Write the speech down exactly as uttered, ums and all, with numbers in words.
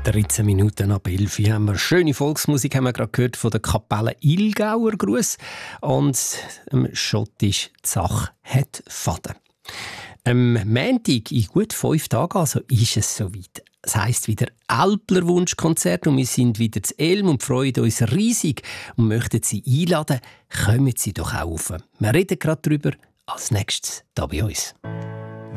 dreizehn Minuten ab elf Uhr haben wir schöne Volksmusik haben wir gerade gehört von der Kapelle Ilgauer Gruß und ähm, schottisch die Sache hat Faden. Am Montag in gut fünf Tagen also ist es soweit. Das heisst wieder Älpler Wunschkonzert und wir sind wieder zu Elm und freuen uns riesig und möchten Sie einladen. Kommen Sie doch auch rauf. Wir reden gerade darüber als nächstes hier bei uns.